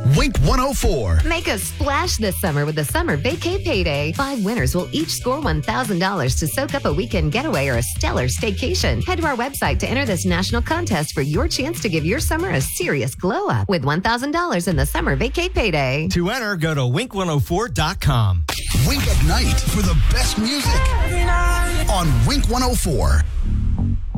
Wink 104. Make a splash this summer with the Summer Vacay Payday. 5 winners will each score $1,000 to soak up a weekend getaway or a stellar staycation. Head to our website to enter this national contest for your chance to give your summer a serious glow up with $1,000 in the Summer Vacay Payday. To enter, go to wink104.com. Wink at night for the best music on Wink 104.